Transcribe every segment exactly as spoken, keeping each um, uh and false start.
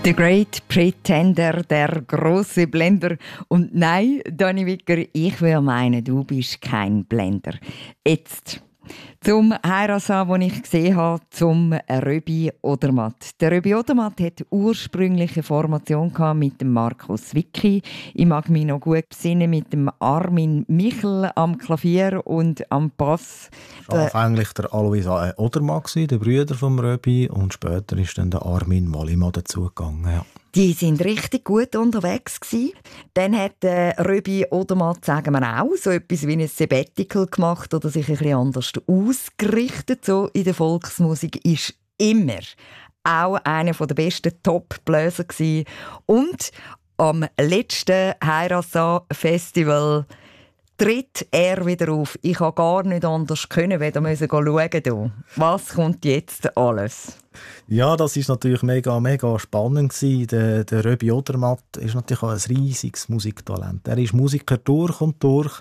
The Great Pretender, der große Blender. Und nein, Dani Wicker, ich will meinen, du bist kein Blender. Jetzt zum Heirasan, den ich gesehen habe, zum Röbi Odermatt. Der Röbi Odermatt hatte ursprünglich eine Formation mit dem Markus Wicki. Ich mag mich noch gut besinnen mit dem Armin Michel am Klavier und am Bass. Das war eigentlich der Alois Odermatt, der Bruder vom Röbi, und später ist dann der Armin Wallimann dazugegangen. Ja. Die sind richtig gut unterwegs gewesen. Dann hat äh, Röbi Odermatt, sagen wir auch, so etwas wie ein Sabbatical gemacht oder sich ein bisschen anders ausgerichtet. So in der Volksmusik ist immer auch einer der besten Top-Bläser gewesen. Und am letzten Heirasan-Festival tritt er wieder auf. Ich konnte gar nicht anders können, wenn wir schauen. Was kommt jetzt alles? Ja, das ist natürlich mega, mega spannend gewesen. Der, der Röbi Odermatt ist natürlich auch ein riesiges Musiktalent. Er ist Musiker durch und durch.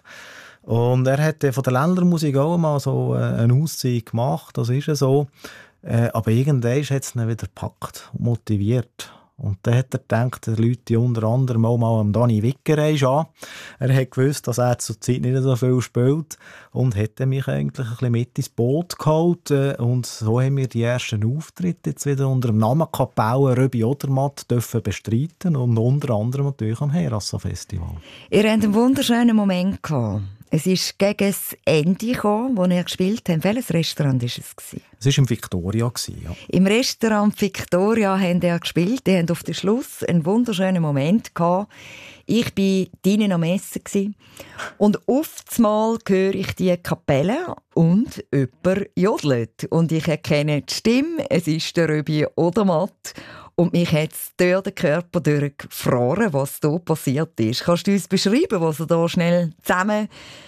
Und er hat von der Ländlermusik auch mal so eine Auszeit gemacht, das ist ja so. Aber irgendwann hat es ihn wieder gepackt und motiviert. Und dann hat er gedacht, er Leute unter anderem auch mal am Dani Wicker an. Er hat gewusst, dass er zur Zeit nicht so viel spielt und hat mich eigentlich ein bisschen mit ins Boot geholt. Und so haben wir die ersten Auftritte jetzt wieder unter dem Namen Kapelle Röbi Odermatt dürfen bestreiten und unter anderem natürlich am Heirasan-Festival. Ihr hattet einen wunderschönen Moment gehabt. Es ist gegen das Ende gekommen, wo ihr gespielt habt. Welches Restaurant war es? Es war im Victoria. Ja. Im Restaurant Victoria haben ihr gespielt. Ihr habt auf den Schluss einen wunderschönen Moment gehabt. Ich war drinnen am Essen. Und auf einmal höre ich die Kapelle und jemand jodelt. Und ich erkenne die Stimme. Es ist der Röbi Odermatt. Und mich hat es durch den Körper gefroren, was hier passiert ist. Kannst du uns beschreiben, was ihr da schnell zusammen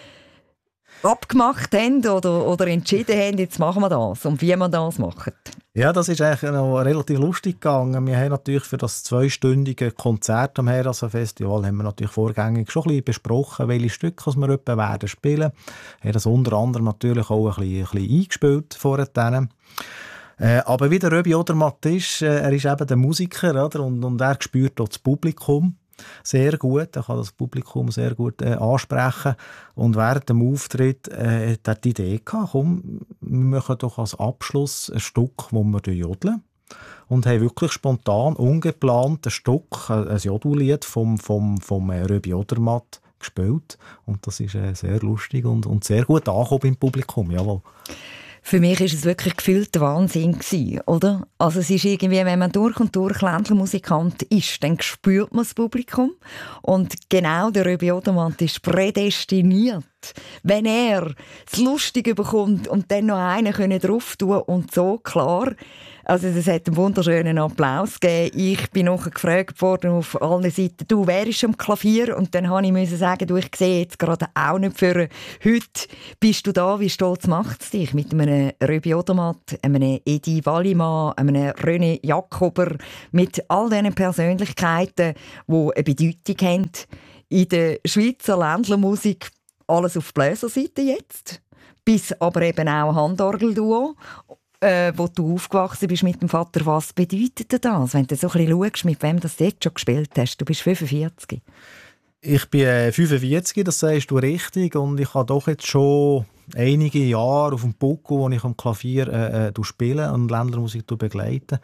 abgemacht haben oder, oder entschieden haben, jetzt machen wir das und wie wir das machen? Ja, das ist eigentlich noch relativ lustig gegangen. Wir haben natürlich für das zweistündige Konzert am Heirasan-Festival haben wir natürlich vorgängig schon ein bisschen besprochen, welche Stücke wir etwa werden spielen. Wir haben das unter anderem natürlich auch ein bisschen, ein bisschen eingespielt vorher. Äh, aber wie der Röbi Odermatt ist, äh, er ist eben der Musiker, oder? Und, und er spürt auch das Publikum sehr gut. Er kann das Publikum sehr gut äh, ansprechen. Und während dem Auftritt äh, hat er die Idee gehabt, komm, wir machen doch als Abschluss ein Stück, wo wir jodeln. Und haben wirklich spontan, ungeplant ein Stück, ein Jodellied vom, vom, vom Röbi Odermatt gespielt. Und das ist äh, sehr lustig und, und sehr gut angekommen im Publikum, jawohl. Für mich war es wirklich gefühlter Wahnsinn, oder? Also es ist irgendwie, wenn man durch und durch Ländlermusikant ist, dann spürt man das Publikum. Und genau der Röbi Odermatt ist prädestiniert. Wenn er das Lustige bekommt und dann noch einen drauf tun und so klar. Also es hat einen wunderschönen Applaus gegeben. Ich bin noch gefragt worden auf allen Seiten, du, wer ist am Klavier? Und dann musste ich sagen, du, ich sehe jetzt gerade auch nicht für heute. Bist du da? Wie stolz macht es dich? Mit einem Röbi Odermatt, einem Edi Wallimann, einem René Jakober, mit all diesen Persönlichkeiten, die eine Bedeutung haben in der Schweizer Ländlermusik. Alles auf Bläserseite jetzt, bis aber eben auch Handorgelduo, äh, wo du aufgewachsen bist mit dem Vater. Was bedeutet dir das, wenn du so ein bisschen schaust, mit wem du jetzt schon gespielt hast? Du bist fünfundvierzig. Ich bin äh, fünfundvierzig, das sagst du richtig, und ich habe doch jetzt schon einige Jahre auf dem Buckel, wo ich am Klavier äh, äh, spiele und Ländlermusik begleite.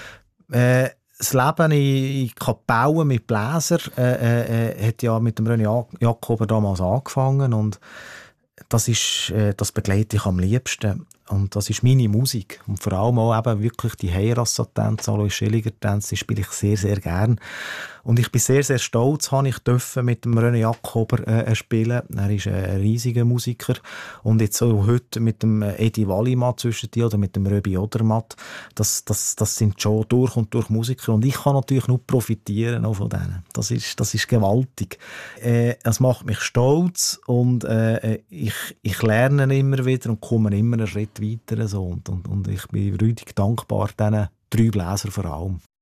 Äh, Das Leben in Kapellen mit Bläser äh, äh, hat ja mit dem René Jakober damals angefangen, und das, ist, äh, das begleite ich am liebsten. Und das ist meine Musik. Und vor allem auch eben wirklich die Heirasan-Tänze, Alois Schilliger-Tänze, die spiele ich sehr, sehr gern. Und ich bin sehr, sehr stolz, habe ich dürfen mit dem René Jakober äh, spielen. Er ist ein riesiger Musiker. Und jetzt auch heute mit dem Edi Wallimann zwischen die oder mit dem Röbi Odermatt. Das, das, das sind schon durch und durch Musiker. Und ich kann natürlich nur profitieren auch von denen. Das ist, das ist gewaltig. Äh, es macht mich stolz, und äh, ich, ich lerne immer wieder und komme immer einen Schritt weiter. So. Und, und, und ich bin rüdig dankbar diesen drei Bläsern vor allem.